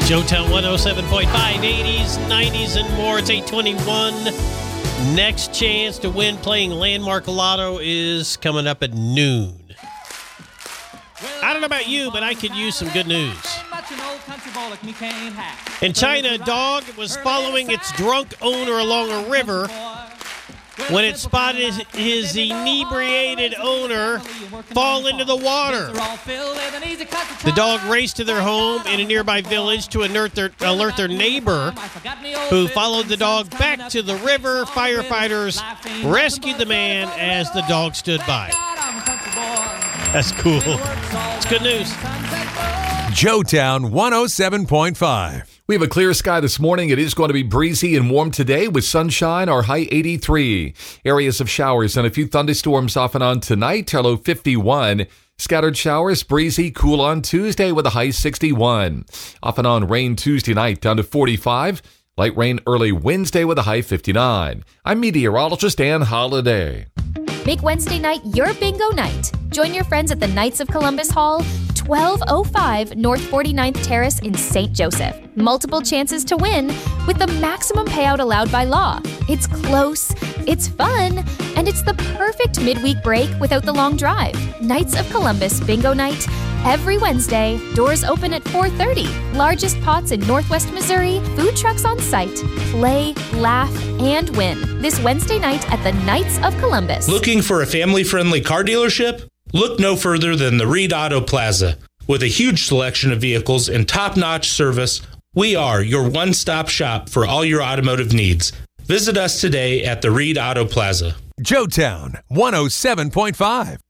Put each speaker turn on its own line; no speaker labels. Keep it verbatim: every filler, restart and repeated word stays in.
Joetown one oh seven point five, eighties, nineties, and more. It's eight twenty-one. Next chance to win playing Landmark Lotto is coming up at noon. I don't know about you, but I could use some good news. In China, a dog was following its drunk owner along a river when it spotted his inebriated owner fall into the water. The dog raced to their home in a nearby village to alert their, alert their neighbor, who followed the dog back to the river. Firefighters rescued the man as the dog stood by. That's cool. It's good news.
Joetown one oh seven point five.
We have a clear sky this morning. It is going to be breezy and warm today with sunshine, our high eighty-three. Areas of showers and a few thunderstorms off and on tonight, our low fifty-one. Scattered showers, breezy, cool on Tuesday with a high sixty-one. Off and on rain Tuesday night down to forty-five. Light rain early Wednesday with a high fifty-nine. I'm meteorologist Ann Holiday.
Make Wednesday night your bingo night. Join your friends at the Knights of Columbus Hall, twelve oh five North forty-ninth Terrace in Saint Joseph. Multiple chances to win with the maximum payout allowed by law. It's close, it's fun, and it's the perfect midweek break without the long drive. Knights of Columbus Bingo Night. Every Wednesday, doors open at four thirty. Largest pots in Northwest Missouri, food trucks on site. Play, laugh, and win. This Wednesday night at the Knights of Columbus.
Looking for a family-friendly car dealership? Look no further than the Reed Auto Plaza. With a huge selection of vehicles and top-notch service, we are your one-stop shop for all your automotive needs. Visit us today at the Reed Auto Plaza.
Joetown one oh seven point five.